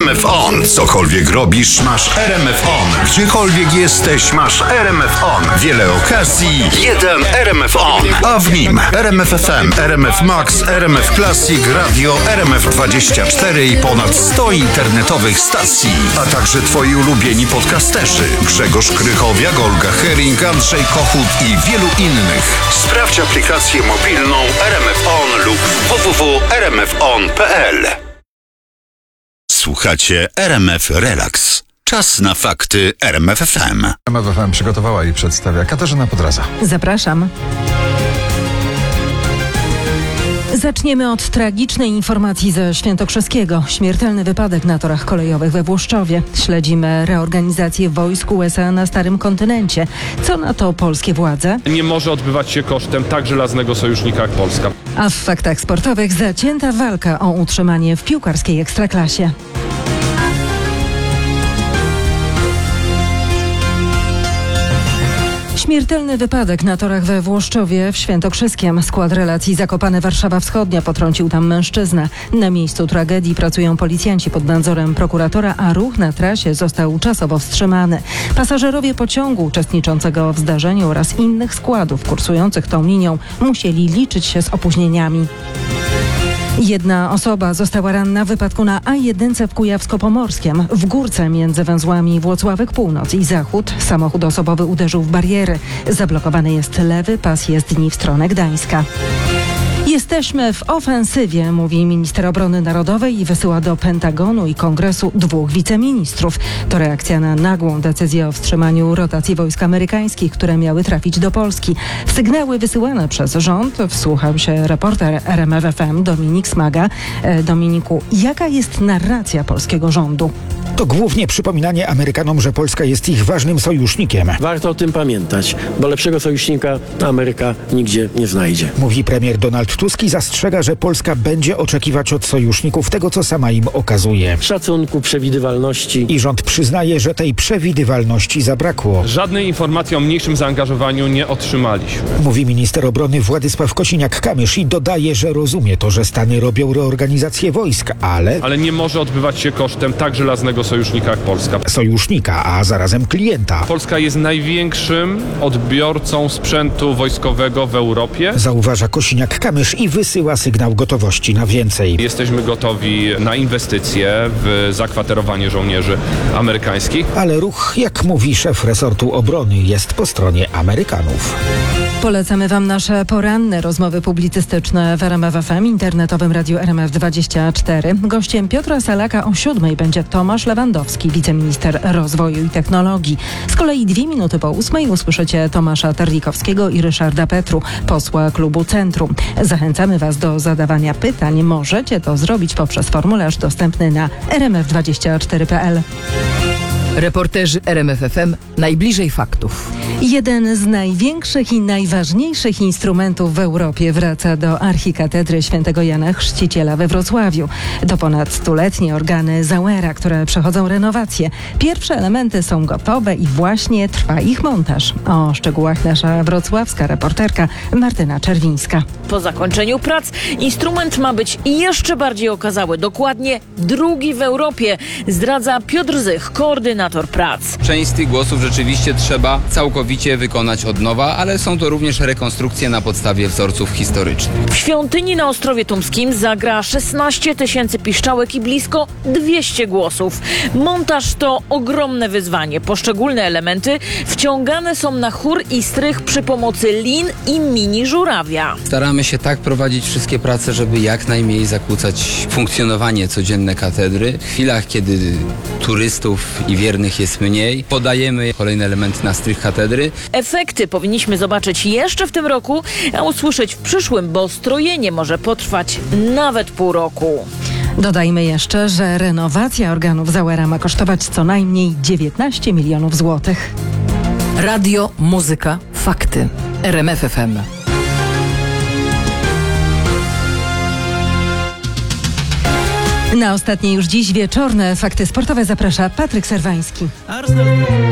RMF On. Cokolwiek robisz, masz RMF On. Gdziekolwiek jesteś, masz RMF On. Wiele okazji, jeden RMF On. A w nim RMF FM, RMF Max, RMF Classic, Radio, RMF24 i ponad 100 internetowych stacji. A także twoi ulubieni podcasterzy. Grzegorz Krychowiak, Olga Hering, Andrzej Kochut i wielu innych. Sprawdź aplikację mobilną RMF On lub www.rmfon.pl. Słuchacie RMF Relax. Czas na fakty RMF FM. RMF FM przygotowała i przedstawia Katarzyna Podraza. Zapraszam. Zaczniemy od tragicznej informacji ze Świętokrzyskiego. Śmiertelny wypadek na torach kolejowych we Włoszczowie. Śledzimy reorganizację wojsk USA na Starym Kontynencie. Co na to polskie władze? Nie może odbywać się kosztem tak żelaznego sojusznika jak Polska. A w faktach sportowych zacięta walka o utrzymanie w piłkarskiej ekstraklasie. Śmiertelny wypadek na torach we Włoszczowie w Świętokrzyskiem. Skład relacji Zakopane Warszawa Wschodnia potrącił tam mężczyznę. Na miejscu tragedii pracują policjanci pod nadzorem prokuratora, a ruch na trasie został czasowo wstrzymany. Pasażerowie pociągu uczestniczącego w zdarzeniu oraz innych składów kursujących tą linią musieli liczyć się z opóźnieniami. Jedna osoba została ranna w wypadku na A1 w Kujawsko-Pomorskiem. W górce między węzłami Włocławek Północ i Zachód samochód osobowy uderzył w bariery. Zablokowany jest lewy pas jezdni w stronę Gdańska. Jesteśmy w ofensywie, mówi minister obrony narodowej i wysyła do Pentagonu i Kongresu 2 wiceministrów. To reakcja na nagłą decyzję o wstrzymaniu rotacji wojsk amerykańskich, które miały trafić do Polski. Sygnały wysyłane przez rząd wsłuchał się reporter RMF FM Dominik Smaga. Dominiku, jaka jest narracja polskiego rządu? To głównie przypominanie Amerykanom, że Polska jest ich ważnym sojusznikiem. Warto o tym pamiętać, bo lepszego sojusznika Ameryka nigdzie nie znajdzie. Mówi premier Donald Tusk i zastrzega, że Polska będzie oczekiwać od sojuszników tego, co sama im okazuje. Szacunku, przewidywalności. I rząd przyznaje, że tej przewidywalności zabrakło. Żadnej informacji o mniejszym zaangażowaniu nie otrzymaliśmy. Mówi minister obrony Władysław Kosiniak-Kamysz i dodaje, że rozumie to, że Stany robią reorganizację wojsk, ale nie może odbywać się kosztem tak żelaznego sojusznika jak Polska. Sojusznika, a zarazem klienta. Polska jest największym odbiorcą sprzętu wojskowego w Europie. Zauważa Kosiniak-Kamysz i wysyła sygnał gotowości na więcej. Jesteśmy gotowi na inwestycje w zakwaterowanie żołnierzy amerykańskich. Ale ruch, jak mówi szef resortu obrony, jest po stronie Amerykanów. Polecamy Wam nasze poranne rozmowy publicystyczne w RMF FM, internetowym radiu RMF24. Gościem Piotra Salaka o 7:00 będzie Tomasz Lewandowski, wiceminister rozwoju i technologii. Z kolei 2 minuty po 8:00 usłyszycie Tomasza Terlikowskiego i Ryszarda Petru, posła klubu Centrum. Zachęcamy Was do zadawania pytań. Możecie to zrobić poprzez formularz dostępny na rmf24.pl. Reporterzy RMF FM najbliżej faktów. Jeden z największych i najważniejszych instrumentów w Europie wraca do archikatedry świętego Jana Chrzciciela we Wrocławiu. To ponad 100-letnie organy Zauera, które przechodzą renowację. Pierwsze elementy są gotowe i właśnie trwa ich montaż. O szczegółach nasza wrocławska reporterka Martyna Czerwińska. Po zakończeniu prac instrument ma być jeszcze bardziej okazały. Dokładnie drugi w Europie, zdradza Piotr Zych, koordynator prac. Część z tych głosów rzeczywiście trzeba całkowicie wykonać od nowa, ale są to również rekonstrukcje na podstawie wzorców historycznych. W świątyni na Ostrowie Tumskim zagra 16 000 piszczałek i blisko 200 głosów. Montaż to ogromne wyzwanie. Poszczególne elementy wciągane są na chór i strych przy pomocy lin i mini żurawia. Staramy się tak prowadzić wszystkie prace, żeby jak najmniej zakłócać funkcjonowanie codzienne katedry. W chwilach, kiedy turystów i wiernych jest mniej, podajemy kolejne elementy na strych katedry. Efekty powinniśmy zobaczyć jeszcze w tym roku, a usłyszeć w przyszłym, bo strojenie może potrwać nawet pół roku. Dodajmy jeszcze, że renowacja organów Zauera ma kosztować co najmniej 19 milionów złotych. Radio, muzyka, fakty. RMF FM. Na ostatnie już dziś wieczorne fakty sportowe zaprasza Patryk Serwański.